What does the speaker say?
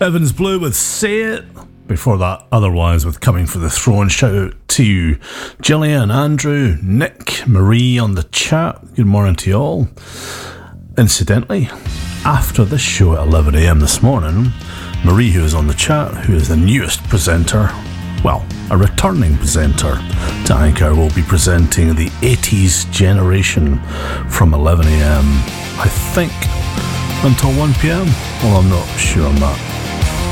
Evans Blue with Say It. Before that, Otherwise with Coming for the Throne. Shout out to you, Gillian, Andrew, Nick, Marie on the chat. Good morning to you all. Incidentally, after this show at 11am this morning, Marie, who is on the chat, who is the newest presenter, well, a returning presenter to Anchor, will be presenting the 80s generation from 11am, I think, until 1pm. Well, I'm not sure on that.